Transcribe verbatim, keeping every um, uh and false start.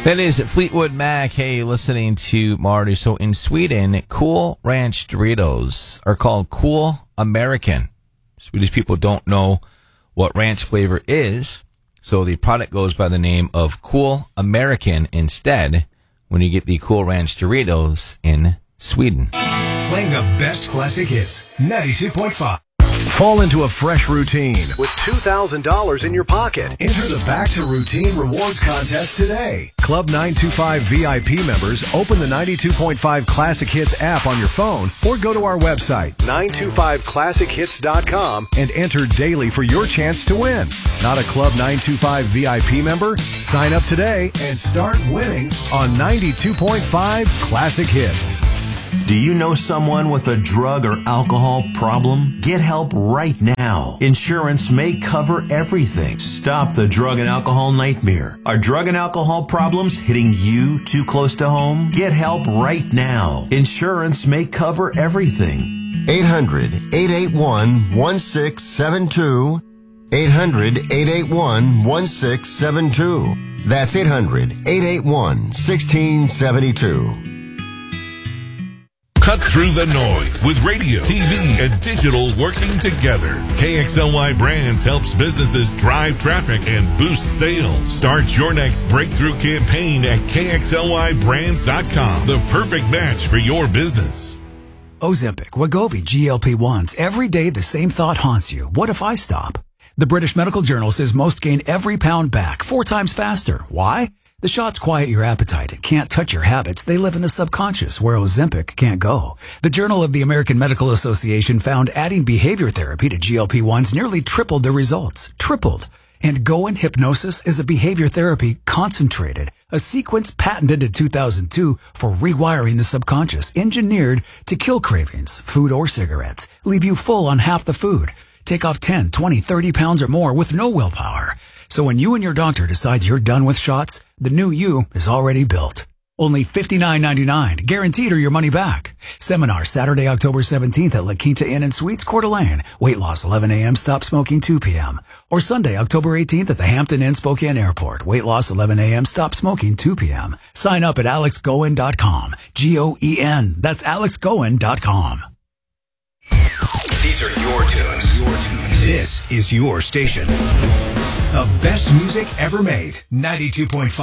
That is Fleetwood Mac. Hey, listening to Marty. So in Sweden, Cool Ranch Doritos are called Cool American. Swedish people don't know what ranch flavor is, so the product goes by the name of Cool American instead when you get the Cool Ranch Doritos in Sweden. Playing the best classic hits, ninety-two point five. Fall into a fresh routine with two thousand dollars in your pocket. Enter the Back to Routine Rewards Contest today. Club nine two five V I P members open the ninety-two point five Classic Hits app on your phone or go to our website, nine two five classic hits dot com, and enter daily for your chance to win. Not a Club nine two five V I P member? Sign up today and start winning on ninety-two point five Classic Hits. Do you know someone with a drug or alcohol problem? Get help right now. Insurance may cover everything. Stop the drug and alcohol nightmare. Are drug and alcohol problems hitting you too close to home? Get help right now. Insurance may cover everything. eight hundred, eight eight one, one six seven two. eight hundred, eight eight one, one six seven two. That's eight hundred, eight eight one, one six seven two. Cut through the noise with radio, T V, and digital working together. K X L Y Brands helps businesses drive traffic and boost sales. Start your next breakthrough campaign at K X L Y brands dot com. The perfect match for your business. Ozempic, Wegovy, G L P ones. Every day the same thought haunts you. What if I stop? The British Medical Journal says most gain every pound back four times faster. Why? The shots quiet your appetite and can't touch your habits. They live in the subconscious, where Ozempic can't go. The Journal of the American Medical Association found adding behavior therapy to G L P ones nearly tripled the results. Tripled. And Goin Hypnosis is a behavior therapy concentrated, a sequence patented in two thousand two for rewiring the subconscious, engineered to kill cravings, food or cigarettes, leave you full on half the food, take off ten, twenty, thirty pounds or more with no willpower. So when you and your doctor decide you're done with shots, the new you is already built. Only fifty-nine ninety-nine, guaranteed or your money back. Seminar Saturday, October seventeenth at La Quinta Inn and Suites, Coeur d'Alene. Weight loss eleven a.m., stop smoking two p.m. Or Sunday, October eighteenth at the Hampton Inn Spokane Airport. Weight loss eleven a.m., stop smoking two p.m. Sign up at alex goen dot com. G O E N. That's alex goen dot com. These are your tunes. Your tunes. This is your station. The best music ever made. ninety-two point five.